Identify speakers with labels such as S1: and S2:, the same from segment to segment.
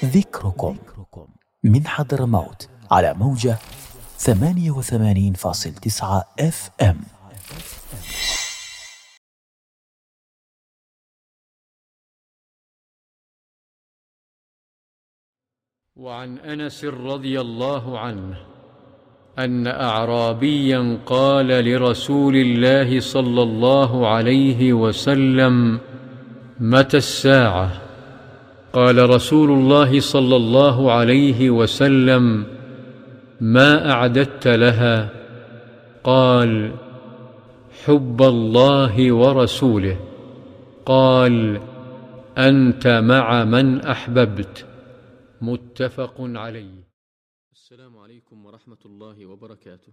S1: ذكركم من حضرموت على موجة 88.9 FM.
S2: وعن أنس رضي الله عنه أن أعرابيا قال لرسول الله صلى الله عليه وسلم: متى الساعة؟ قال رسول الله صلى الله عليه وسلم: ما أعددت لها؟ قال: حب الله ورسوله. قال: أنت مع من أحببت. متفق عليه.
S3: السلام عليكم ورحمة الله وبركاته.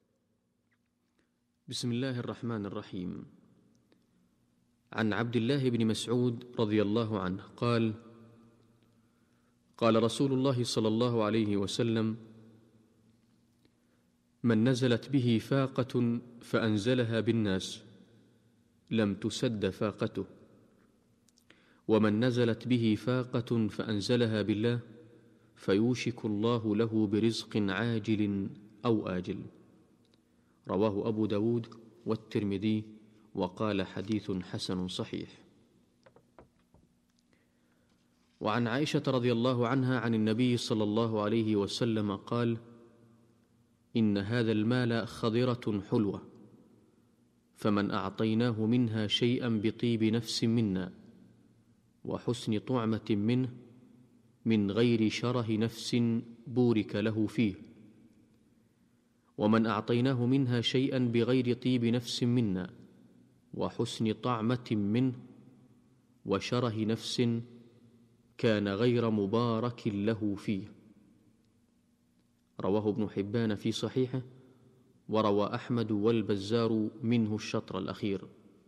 S3: بسم الله الرحمن الرحيم. عن عبد الله بن مسعود رضي الله عنه قال: قال رسول الله صلى الله عليه وسلم: من نزلت به فاقة فأنزلها بالناس لم تسد فاقته، ومن نزلت به فاقة فأنزلها بالله فيوشك الله له برزق عاجل أو آجل. رواه أبو داود والترمذي وقال حديث حسن صحيح. وعن عائشة رضي الله عنها عن النبي صلى الله عليه وسلم قال: إن هذا المال خضرة حلوة، فمن أعطيناه منها شيئا بطيب نفس منا وحسن طعمة منه من غير شره نفس بورك له فيه، ومن أعطيناه منها شيئا بغير طيب نفس منا وحسن طعمة منه وشره نفس كان غير مبارك له فيه. رواه ابن حبان في صحيحه، وروى أحمد والبزار منه الشطر الأخير.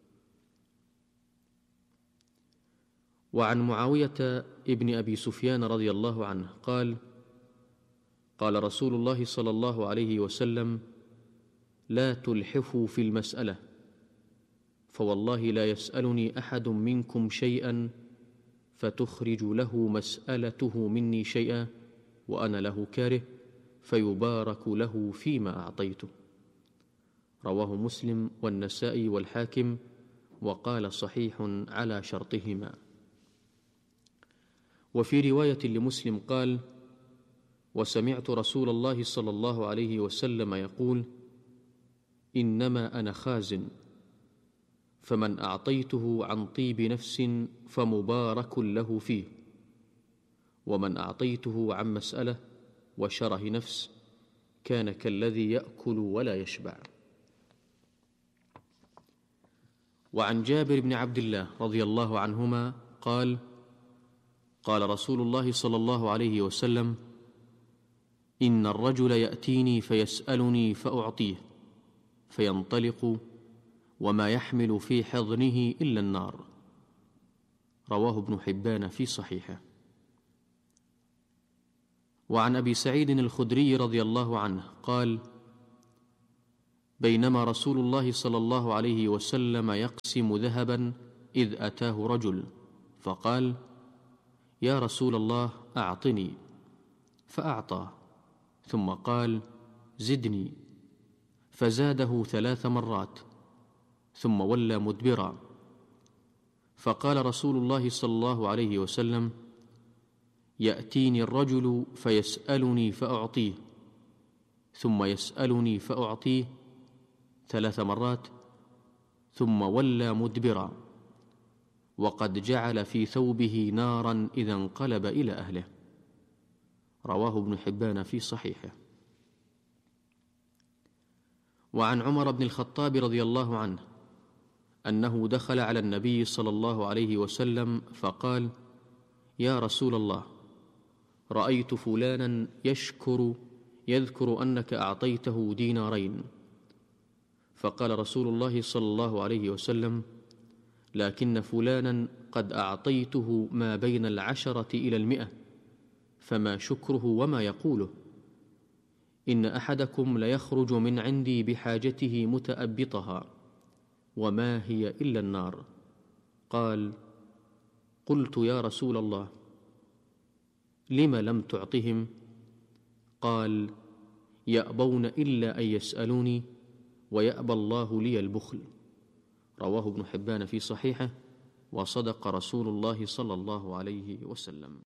S3: وعن معاوية ابن أبي سفيان رضي الله عنه قال: قال رسول الله صلى الله عليه وسلم: لا تلحفوا في المسألة، فوالله لا يسألني أحد منكم شيئا فتخرج له مسألته مني شيئا وأنا له كاره فيبارك له فيما أعطيته. رواه مسلم والنسائي والحاكم وقال صحيح على شرطهما. وفي رواية لمسلم قال: وسمعت رسول الله صلى الله عليه وسلم يقول: إنما أنا خازن، فمن أعطيته عن طيب نفس فمبارك له فيه، ومن أعطيته عن مسألة وشره نفس كان كالذي يأكل ولا يشبع. وعن جابر بن عبد الله رضي الله عنهما قال: قال رسول الله صلى الله عليه وسلم: إن الرجل يأتيني فيسألني فأعطيه فينطلق وما يحمل في حضنه إلا النار. رواه ابن حبان في صحيحه. وعن أبي سعيد الخدري رضي الله عنه قال: بينما رسول الله صلى الله عليه وسلم يقسم ذهبا إذ أتاه رجل فقال: يا رسول الله أعطني، فأعطى، ثم قال: زدني، فزاده 3 مرات ثم ولى مدبرا. فقال رسول الله صلى الله عليه وسلم: يأتيني الرجل فيسألني فأعطيه، ثم يسألني فأعطيه 3 مرات ثم ولى مدبرا، وقد جعل في ثوبه نارا إذا انقلب إلى أهله. رواه ابن حبان في صحيحه. وعن عمر بن الخطاب رضي الله عنه أنه دخل على النبي صلى الله عليه وسلم فقال: يا رسول الله، رأيت فلانا يذكر أنك أعطيته 2 دينارين. فقال رسول الله صلى الله عليه وسلم: لكن فلانا قد أعطيته ما بين 10 إلى 100، فما شكره وما يقوله؟ إن أحدكم ليخرج من عندي بحاجته متأبطها، وما هي إلا النار. قال: قلت يا رسول الله، لم لم تعطهم؟ قال: يأبون إلا أن يسألوني ويأبى الله لي البخل. رواه ابن حبان في صحيحه، وصدق رسول الله صلى الله عليه وسلم.